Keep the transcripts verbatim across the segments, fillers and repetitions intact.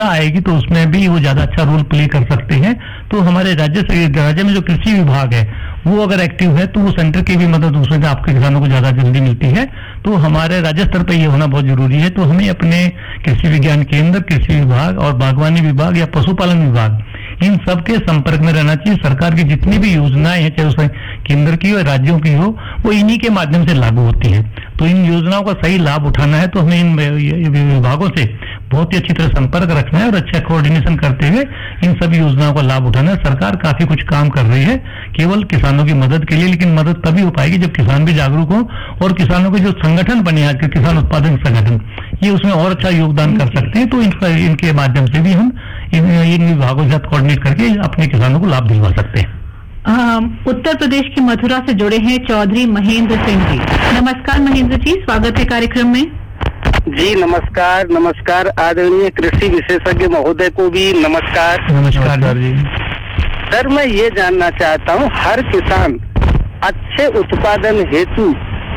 आएगी तो उसमें भी वो ज्यादा अच्छा रोल प्ले कर सकते हैं। तो हमारे राज्य से राज्य में जो कृषि विभाग है वो अगर एक्टिव है तो वो सेंटर की भी मदद उसमें आपके किसानों को ज्यादा जल्दी मिलती है। तो हमारे राज्य स्तर पर ये होना बहुत जरूरी है। तो हमें अपने कृषि विज्ञान केंद्र, कृषि विभाग और बागवानी विभाग या पशुपालन विभाग, इन सबके संपर्क में रहना चाहिए। सरकार की जितनी भी योजनाएं हैं, चाहे उस केंद्र की हो राज्यों की हो, वो इन्हीं के माध्यम से लागू होती है। तो इन योजनाओं का सही लाभ उठाना है तो हमें इन विभागों से बहुत ही अच्छी तरह संपर्क रखना है और अच्छा कोऑर्डिनेशन करते हुए इन सभी योजनाओं का लाभ उठाना है। सरकार काफी कुछ काम कर रही है केवल किसानों की मदद के लिए, लेकिन मदद तभी हो पाएगी जब किसान भी जागरूक हो और किसानों के जो संगठन बने आज के किसान उत्पादन संगठन, ये उसमें और अच्छा योगदान कर सकते हैं। तो इन, इनके माध्यम से भी हम इन, इन विभागों के साथ कोऑर्डिनेट करके अपने किसानों को लाभ दिलवा सकते हैं। उत्तर प्रदेश की मथुरा से जुड़े हैं चौधरी महेंद्र सिंह जी। नमस्कार महेंद्र जी, स्वागत है कार्यक्रम में। जी नमस्कार। नमस्कार आदरणीय कृषि विशेषज्ञ महोदय को भी नमस्कार। नमस्कार जी। सर मैं ये जानना चाहता हूँ, हर किसान अच्छे उत्पादन हेतु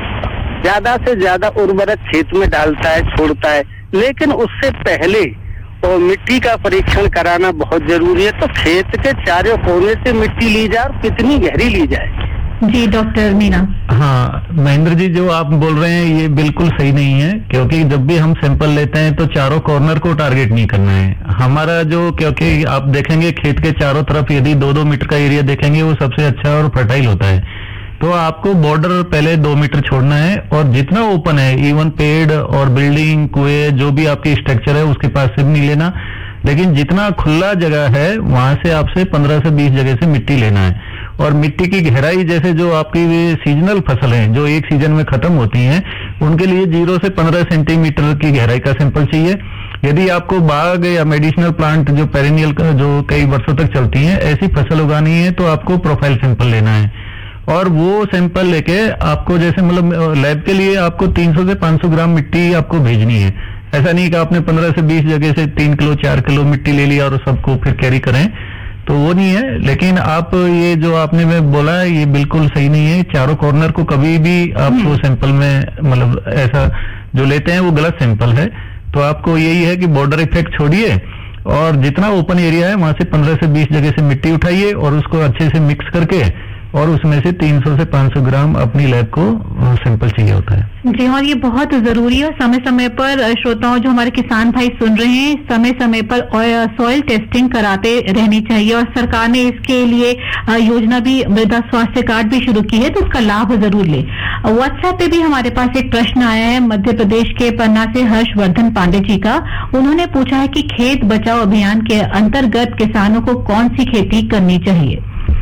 ज्यादा से ज्यादा उर्वरक खेत में डालता है, छोड़ता है, लेकिन उससे पहले और मिट्टी का परीक्षण कराना बहुत जरूरी है। तो खेत के चारों कोने से मिट्टी ली जाए और कितनी गहरी ली जाए? जी डॉक्टर मीना। हाँ महेंद्र जी, जो आप बोल रहे हैं ये बिल्कुल सही नहीं है, क्योंकि जब भी हम सैंपल लेते हैं तो चारों कॉर्नर को टारगेट नहीं करना है हमारा। जो क्योंकि आप देखेंगे खेत के चारों तरफ यदि दो दो मीटर का एरिया देखेंगे वो सबसे अच्छा और फर्टाइल होता है। तो आपको बॉर्डर पहले दो मीटर छोड़ना है और जितना ओपन है, इवन पेड़ और बिल्डिंग, कुएं, जो भी आपकी स्ट्रक्चर है उसके पास से भी नहीं लेना, लेकिन जितना खुला जगह है वहां से आपसे पंद्रह से बीस जगह से मिट्टी लेना है। और मिट्टी की गहराई, जैसे जो आपकी सीजनल फसल है जो एक सीजन में खत्म होती हैं, उनके लिए जीरो से पंद्रह सेंटीमीटर की गहराई का सैंपल चाहिए। यदि आपको बाग या मेडिसिनल प्लांट जो पेरेनियल जो कई वर्षों तक चलती हैं ऐसी फसल उगानी है तो आपको प्रोफाइल सैंपल लेना है। और वो सैंपल लेके आपको, जैसे मतलब लैब के लिए आपको तीन सौ से पाँच सौ ग्राम मिट्टी आपको भेजनी है। ऐसा नहीं कि आपने पंद्रह से बीस जगह से तीन किलो चार किलो मिट्टी ले लिया और सबको फिर कैरी करें, तो वो नहीं है। लेकिन आप ये जो आपने में बोला है ये बिल्कुल सही नहीं है। चारों कॉर्नर को कभी भी आपको सैंपल में मतलब ऐसा जो लेते हैं वो गलत सैंपल है। तो आपको यही है कि बॉर्डर इफेक्ट छोड़िए और जितना ओपन एरिया है वहां से पंद्रह से बीस जगह से मिट्टी उठाइए और उसको अच्छे से मिक्स करके और उसमें से तीन सौ से पाँच सौ ग्राम अपनी लैब को सैंपल चाहिए होता है। जी और ये बहुत जरूरी है। समय समय पर श्रोताओं, जो हमारे किसान भाई सुन रहे हैं, समय समय पर सॉइल टेस्टिंग कराते रहनी चाहिए और सरकार ने इसके लिए योजना भी, मृदा स्वास्थ्य कार्ड भी शुरू की है, तो उसका लाभ जरूर ले। व्हाट्सएप पे भी हमारे पास एक प्रश्न आया है मध्य प्रदेश के पन्ना से हर्षवर्धन पांडे जी का। उन्होंने पूछा है कि खेत बचाओ अभियान के अंतर्गत किसानों को कौन सी खेती करनी चाहिए?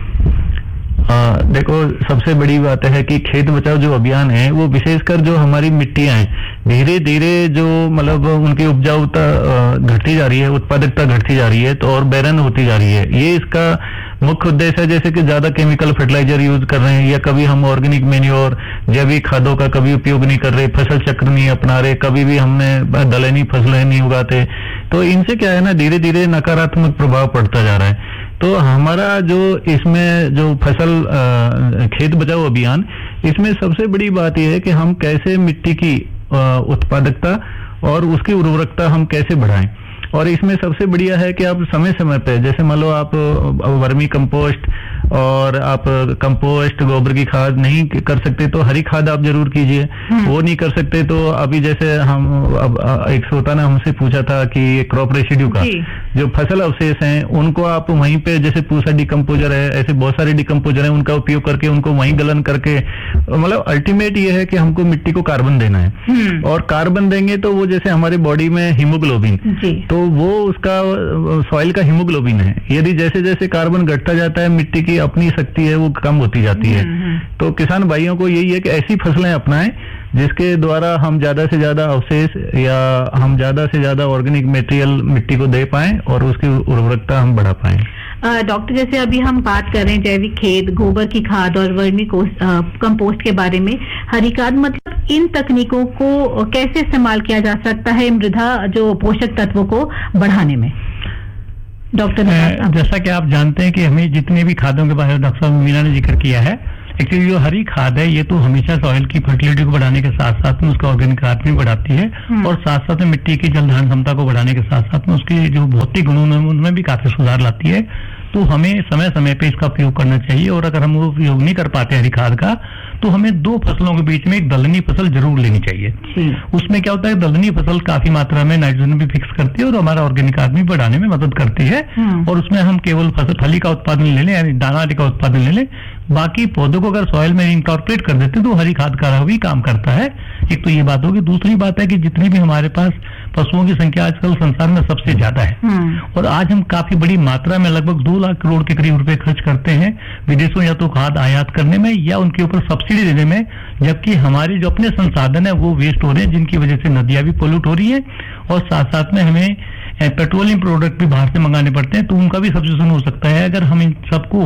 आ, देखो सबसे बड़ी बात है कि खेत बचाओ जो अभियान है वो विशेषकर जो हमारी मिट्टियां हैं धीरे धीरे जो मतलब उनकी उपजाऊता घटती जा रही है, उत्पादकता घटती जा रही है, तो और बैरन होती जा रही है। ये इसका मुख्य उद्देश्य है। जैसे कि ज्यादा केमिकल फर्टिलाइजर यूज कर रहे हैं या कभी हम ऑर्गेनिक मैन्योर जैविक खादों का कभी उपयोग नहीं कर रहे, फसल चक्र नहीं अपना रहे, कभी भी हमने दलहनी फसलें नहीं उगाते, तो इनसे क्या है ना धीरे धीरे नकारात्मक प्रभाव पड़ता जा रहा है। तो हमारा जो इसमें जो फसल आ, खेत बचाओ अभियान, इसमें सबसे बड़ी बात यह है कि हम कैसे मिट्टी की उत्पादकता और उसकी उर्वरकता हम कैसे बढ़ाएं। और इसमें सबसे बढ़िया है कि आप समय समय पे, जैसे मान लो आप वर्मी कंपोस्ट और आप कंपोस्ट गोबर की खाद नहीं कर सकते तो हरी खाद आप जरूर कीजिए। वो नहीं कर सकते तो अभी जैसे हम अब एक श्रोता ने हमसे पूछा था कि क्रॉप रेसिड्यू का जो फसल अवशेष हैं उनको आप वहीं पे, जैसे पूसा डिकम्पोजर है, ऐसे बहुत सारे डिकम्पोजर हैं, उनका उपयोग करके उनको वहीं गलन करके, मतलब अल्टीमेट ये है कि हमको मिट्टी को कार्बन देना है। और कार्बन देंगे तो वो जैसे हमारे बॉडी में हीमोग्लोबिन, तो वो उसका सॉइल का हीमोग्लोबिन है। यदि जैसे जैसे कार्बन घटता जाता है मिट्टी की अपनी शक्ति है वो कम होती जाती है। तो किसान भाइयों को यही है कि ऐसी फसलें अपनाएं जिसके द्वारा हम ज्यादा से ज्यादा अवशेष या हम ज्यादा से ज्यादा ऑर्गेनिक मटेरियल मिट्टी को दे पाएं और उसकी उर्वरकता हम बढ़ा पाएं। डॉक्टर, जैसे अभी हम बात कर रहे हैं जैविक खेत, गोबर की खाद और वर्मी कंपोस्ट के बारे में, हरी खाद, मतलब इन तकनीकों को कैसे इस्तेमाल किया जा सकता है मृदा जो पोषक तत्वों को बढ़ाने में? डॉक्टर, जैसा कि आप जानते हैं कि हमें जितने भी खादों के बारे में डॉक्टर साहब मीना ने जिक्र किया है, एक्चुअली जो हरी खाद है ये तो हमेशा सॉइल की फर्टिलिटी को बढ़ाने के साथ साथ में उसका ऑर्गेनिक खाद भी बढ़ाती है और साथ साथ में मिट्टी की जल धारण क्षमता को बढ़ाने के साथ साथ में उसकी जो भौतिक गुणों में उनमें भी काफी सुधार लाती है। तो हमें समय समय पे इसका उपयोग करना चाहिए और अगर हम वो उपयोग नहीं कर पाते हरी खाद का तो हमें दो फसलों के बीच में एक दलहनी फसल जरूर लेनी चाहिए। उसमें क्या होता है, दलहनी फसल काफी मात्रा में नाइट्रोजन भी फिक्स करती है और हमारा ऑर्गेनिक खाद भी बढ़ाने में मदद करती है और उसमें हम केवल फसल फली का उत्पादन ले लें यानी दाना आदि का उत्पादन ले लें, बाकी पौधों को अगर सॉइल में इंकॉर्पोरेट कर देते हैं तो हरी खाद का भी काम करता है। एक तो ये बात होगी। दूसरी बात है कि जितनी भी हमारे पास पशुओं की संख्या आजकल संसार में सबसे ज्यादा है और आज हम काफी बड़ी मात्रा में लगभग दो लाख करोड़ के करीब रुपए खर्च करते हैं विदेशों या तो खाद आयात करने में या उनके ऊपर सब्सिडी देने में, जबकि हमारे जो अपने संसाधन है वो वेस्ट हो रहे हैं जिनकी वजह से नदियां भी पोल्यूट हो रही है और साथ साथ में हमें पेट्रोलियम प्रोडक्ट भी बाहर से मंगाने पड़ते हैं। तो उनका भी सब्सिट्यूशन हो सकता है अगर हम इन सबको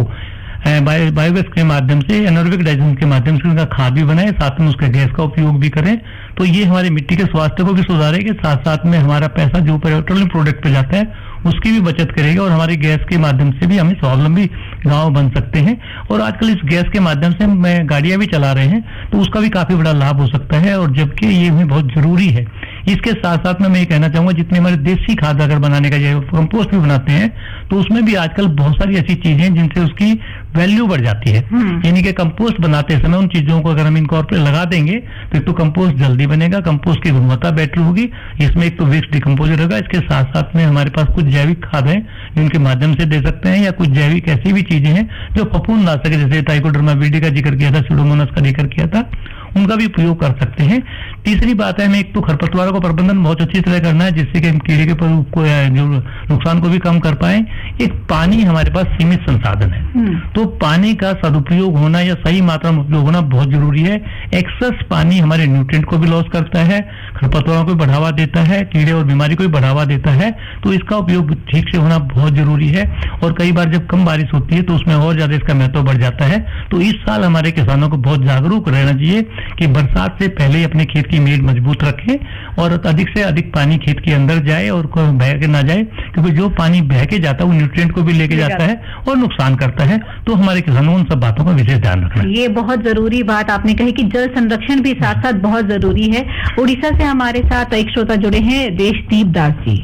बायोगैस के माध्यम से एनारोबिक डाइजेशन के माध्यम से उनका खाद भी बनाए, साथ में उसके गैस का उपयोग भी करें, तो ये हमारी मिट्टी के स्वास्थ्य को भी सुधारेगा, साथ साथ में हमारा पैसा जो पेट्रोलियम प्रोडक्ट पे जाता है उसकी भी बचत करेगा और हमारी गैस के माध्यम से भी हमें स्वावलंबी गांव बन सकते हैं। और आजकल इस गैस के माध्यम से हम गाड़ियां भी चला रहे हैं तो उसका भी काफी बड़ा लाभ हो सकता है और जबकि ये हमें बहुत जरूरी है। इसके साथ साथ में मैं ये कहना चाहूंगा जितने हमारे देसी खाद अगर बनाने का जैव कंपोस्ट भी बनाते हैं तो उसमें भी आजकल बहुत सारी ऐसी चीजें हैं जिनसे उसकी वैल्यू बढ़ जाती है। यानी कि कंपोस्ट बनाते समय उन चीजों को अगर हम इनकॉर्पोरेट लगा देंगे तो एक तो कंपोस्ट जल्दी बनेगा, कंपोस्ट की गुणवत्ता बेटर होगी, इसमें एक तो वेस्ट डिकम्पोजर होगा, इसके साथ साथ में हमारे पास कुछ जैविक खाद है जिनके माध्यम से दे सकते हैं या कुछ जैविक ऐसी भी चीजें हैं जो फफूंद ला सके, जैसे ट्राइकोडर्मा विरिडी का जिक्र किया था, स्यूडोमोनास का जिक्र किया था, उनका भी उपयोग कर सकते हैं। तीसरी बात है हमें एक तो खरपतवारों का प्रबंधन बहुत अच्छी तरह करना है जिससे कि हम कीड़े के पर को जो नुकसान को भी कम कर पाए। एक पानी हमारे पास सीमित संसाधन है तो पानी का सदुपयोग होना या सही मात्रा में उपयोग होना बहुत जरूरी है। एक्सेस पानी हमारे न्यूट्रिएंट को भी लॉस करता है, खरपतवारों को बढ़ावा देता है, कीड़े और बीमारी को भी बढ़ावा देता है, तो इसका उपयोग ठीक से होना बहुत जरूरी है। और कई बार जब कम बारिश होती है तो उसमें और ज्यादा इसका महत्व बढ़ जाता है। तो इस साल हमारे किसानों को बहुत जागरूक रहना चाहिए कि बरसात से पहले अपने खेत की मेड़ मजबूत रखें और अधिक से अधिक पानी खेत के अंदर जाए और बह के ना जाए, क्योंकि जो पानी बह के जाता है वो न्यूट्रिएंट को भी लेके जाता है और नुकसान करता है। तो हमारे किसानों उन सब बातों का विशेष ध्यान रखना है। ये बहुत जरूरी बात आपने कही कि जल संरक्षण भी साथ साथ बहुत जरूरी है। उड़ीसा से हमारे साथ एक श्रोता जुड़े हैं, देशदीप दास जी।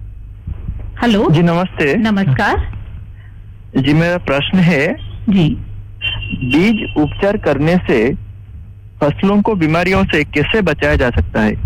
हेलो जी, नमस्ते। नमस्कार जी, मेरा प्रश्न है जी, बीज उपचार करने से फसलों को बीमारियों से कैसे बचाया जा सकता है?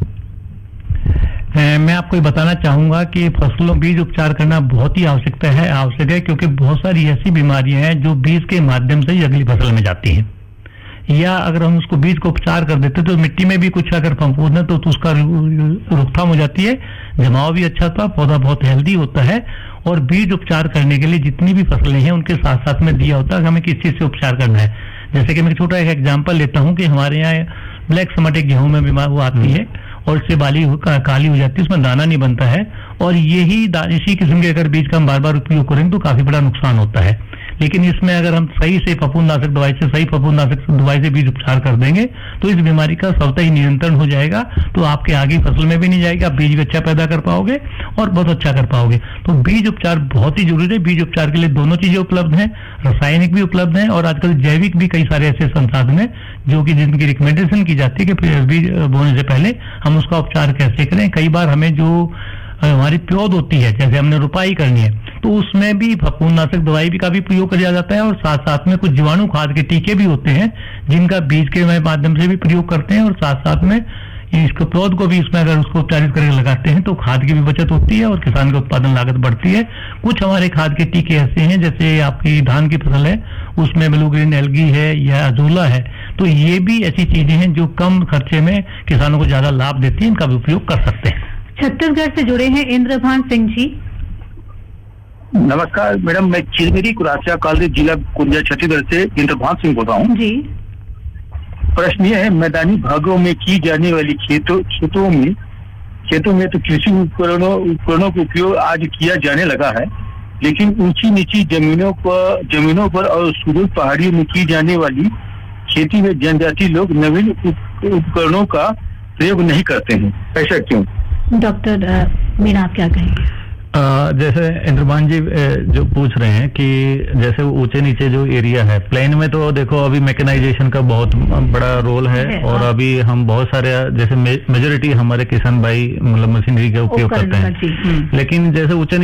मैं आपको ये बताना चाहूंगा कि फसलों बीज उपचार करना बहुत ही आवश्यकता है आवश्यक है क्योंकि बहुत सारी ऐसी बीमारियां हैं जो बीज के माध्यम से ही अगली फसल में जाती हैं, या अगर हम उसको बीज को उपचार कर देते तो मिट्टी में भी कुछ अगर फंफूंद है तो, तो उसका रोकथाम हो जाती है, जमाव भी अच्छा होता है, पौधा बहुत हेल्दी होता है। और बीज उपचार करने के लिए जितनी भी फसलें हैं उनके साथ साथ में दिया होता है हमें किस चीज से उपचार करना है। जैसे कि मैं छोटा एक एग्जाम्पल लेता हूँ कि हमारे यहाँ ब्लैक स्मट एक गेहूं में बीमार वो आती है और इससे बाली का, काली हो जाती है, उसमें दाना नहीं बनता है और यही इसी किस्म के अगर बीज का हम बार बार उपयोग करेंगे तो काफी बड़ा नुकसान होता है। लेकिन इसमें अगर हम सही से फफूंदनाशक दवाई से सही फफूंदनाशक दवाई से बीज उपचार कर देंगे तो इस बीमारी का स्वतः ही नियंत्रण हो जाएगा, तो आपके आगे फसल में भी नहीं जाएगा, आप बीज भी अच्छा पैदा कर पाओगे और बहुत अच्छा कर पाओगे। तो बीज उपचार बहुत ही जरूरी है। बीज उपचार के लिए दोनों चीजें उपलब्ध हैं, रासायनिक भी उपलब्ध हैं और आजकल जैविक भी कई सारे ऐसे संसाधन हैं जो कि जिनकी रिकमेंडेशन की जाती है कि बीज बोने से पहले हम उसका उपचार कैसे करें। कई बार हमें जो हमारी प्योद होती है, जैसे हमने रुपाई करनी है, तो उसमें भी फफूंदनाशक दवाई भी का भी प्रयोग किया जाता है और साथ साथ में कुछ जीवाणु खाद के टीके भी होते हैं जिनका बीज के माध्यम से भी प्रयोग करते हैं और साथ साथ में इसको प्योद को भी इसमें अगर उसको उपचारित करके लगाते हैं तो खाद की भी बचत होती है और किसान की उत्पादन लागत बढ़ती है। कुछ हमारे खाद के टीके ऐसे हैं जैसे आपकी धान की फसल है उसमें ब्लू ग्रीन एल्गी है या अजोला है, तो ये भी ऐसी चीजें हैं जो कम खर्चे में किसानों को ज्यादा लाभ देती है, इनका भी उपयोग कर सकते हैं। छत्तीसगढ़ से जुड़े हैं इंद्रभान सिंह जी। नमस्कार मैडम, मैं चिरमिरी कुरासिया कॉलेज जिला कुंजा छत्तीसगढ़ से इंद्रभान सिंह बोल रहा हूँ जी। प्रश्न यह है, मैदानी भागों में की जाने वाली खेतों खेतों में खेतों में तो कृषि उपकरणों उपकरणों का उपयोग आज किया जाने लगा है, लेकिन ऊंची नीची जमीनों पर जमीनों पर और सुदूर पहाड़ियों में की जाने वाली खेती में जनजाति लोग नवीन उपकरणों का प्रयोग नहीं करते हैं, ऐसा क्यों? डॉक्टर मीना, आप क्या कहेंगे? जैसे इंद्रमान जी जो पूछ रहे हैं कि जैसे वो ऊंचे नीचे जो एरिया है प्लेन में, तो देखो अभी मैकेनाइजेशन का बहुत बड़ा रोल है, है और अभी हम बहुत सारे जैसे मेजोरिटी हमारे किसान भाई मतलब मशीनरी का उपयोग करते हैं, लेकिन जैसे ऊंचे